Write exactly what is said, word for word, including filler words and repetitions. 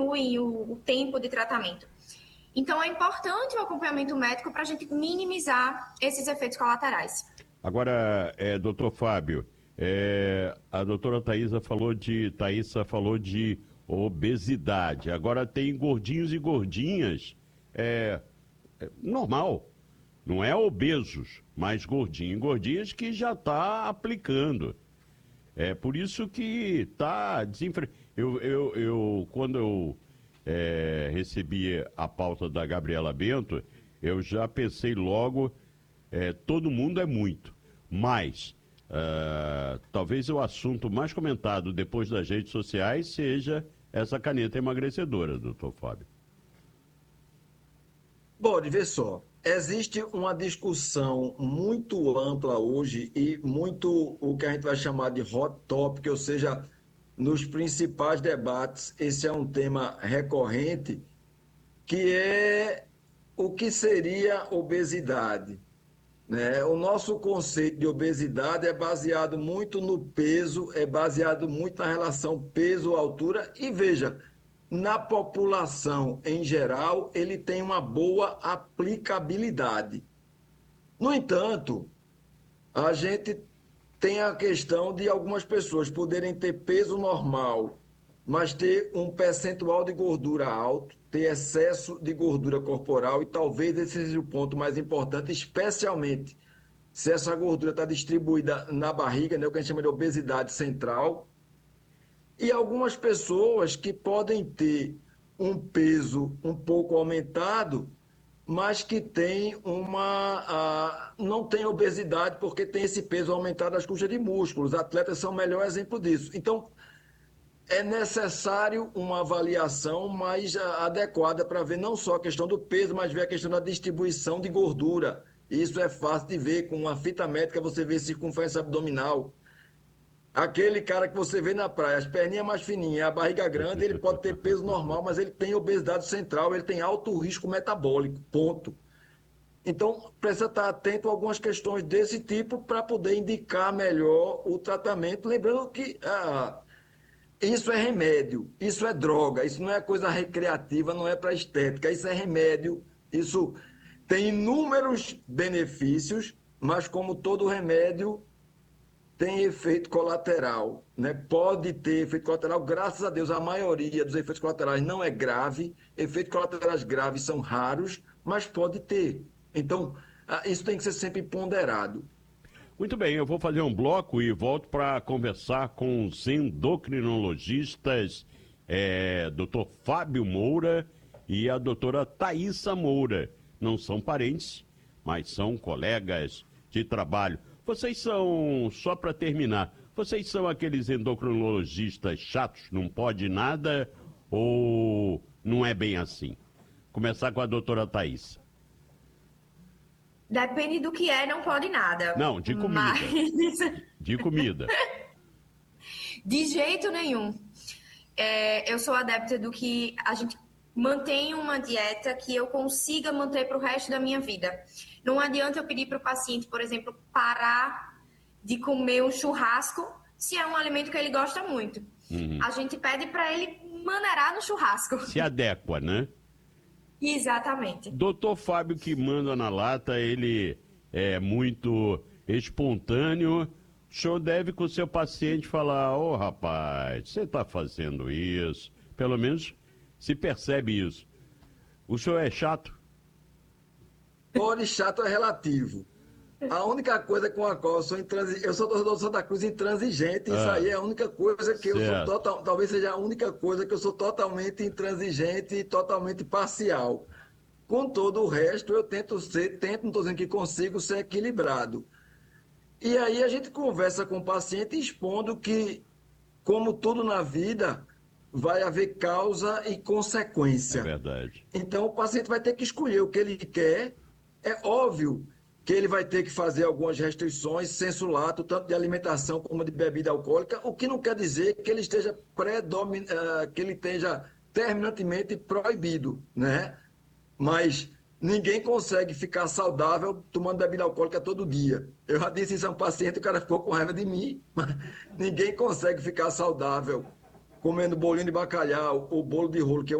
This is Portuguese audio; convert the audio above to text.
diminuem o, o tempo de tratamento. Então, é importante o acompanhamento médico para a gente minimizar esses efeitos colaterais. Agora, é, doutor Fábio, é, a doutora Thaisa falou de, Thaisa falou de obesidade. Agora tem gordinhos e gordinhas, é, é normal, não é obesos, mas gordinhos e gordinhas que já está aplicando. É por isso que está desenfreado. Eu, eu, eu, quando eu é, recebi a pauta da Gabriela Bento, eu já pensei logo, é, todo mundo é muito, mas uh, talvez o assunto mais comentado depois das redes sociais seja essa caneta emagrecedora, doutor Fábio. Bom, vê só, existe uma discussão muito ampla hoje e muito o que a gente vai chamar de hot topic, ou seja, nos principais debates, esse é um tema recorrente, que é o que seria obesidade. Né? O nosso conceito de obesidade é baseado muito no peso, é baseado muito na relação peso-altura, e veja, na população em geral, ele tem uma boa aplicabilidade. No entanto, a gente tem a questão de algumas pessoas poderem ter peso normal, mas ter um percentual de gordura alto, ter excesso de gordura corporal, e talvez esse seja o ponto mais importante, especialmente se essa gordura está distribuída na barriga, né, o que a gente chama de obesidade central, e algumas pessoas que podem ter um peso um pouco aumentado, mas que tem uma, a, não tem obesidade porque tem esse peso aumentado às custas de músculos. Atletas são o melhor exemplo disso. Então, é necessário uma avaliação mais adequada para ver não só a questão do peso, mas ver a questão da distribuição de gordura. Isso é fácil de ver, com uma fita métrica você vê circunferência abdominal. Aquele cara que você vê na praia, as perninhas mais fininhas, a barriga grande, ele pode ter peso normal, mas ele tem obesidade central, ele tem alto risco metabólico, ponto. Então, precisa estar atento a algumas questões desse tipo para poder indicar melhor o tratamento. Lembrando que ah, isso é remédio, isso é droga, isso não é coisa recreativa, não é para estética, isso é remédio, isso tem inúmeros benefícios, mas como todo remédio, tem efeito colateral, né? Pode ter efeito colateral, graças a Deus, a maioria dos efeitos colaterais não é grave, efeitos colaterais graves são raros, mas pode ter. Então, isso tem que ser sempre ponderado. Muito bem, eu vou fazer um bloco e volto para conversar com os endocrinologistas, é, doutor Fábio Moura e a doutora Thaisa Moura. Não são parentes, mas são colegas de trabalho. Vocês são, só para terminar, vocês são aqueles endocrinologistas chatos, não pode nada, ou não é bem assim? Começar com a doutora Thaisa. Depende do que é, não pode nada. Não, de comida. Mas... De comida. De jeito nenhum. É, eu sou adepta do que a gente mantenha uma dieta que eu consiga manter para o resto da minha vida. Não adianta eu pedir para o paciente, por exemplo, parar de comer um churrasco se é um alimento que ele gosta muito. Uhum. A gente pede para ele maneirar no churrasco. Se adequa, né? Exatamente. Doutor Fábio, que manda na lata, ele é muito espontâneo. O senhor deve com o seu paciente falar, ô oh, rapaz, você está fazendo isso. Pelo menos se percebe isso. O senhor é chato? Pode, chato é relativo. A única coisa com a qual eu sou intransigente, eu sou torcedor do Santa Cruz intransigente, ah, isso aí é a única coisa que certo. eu sou total, talvez seja a única coisa que eu sou totalmente intransigente e totalmente parcial. Com todo o resto, eu tento ser, tento, não estou dizendo que consigo ser equilibrado. E aí a gente conversa com o paciente expondo que, como tudo na vida, vai haver causa e consequência. É verdade. Então o paciente vai ter que escolher o que ele quer. É óbvio que ele vai ter que fazer algumas restrições, sensu lato, tanto de alimentação como de bebida alcoólica, o que não quer dizer que ele esteja predomin... que ele esteja terminantemente proibido, né? Mas ninguém consegue ficar saudável tomando bebida alcoólica todo dia. Eu já disse isso a um paciente, o cara ficou com raiva de mim, mas ninguém consegue ficar saudável comendo bolinho de bacalhau ou bolo de rolo, que eu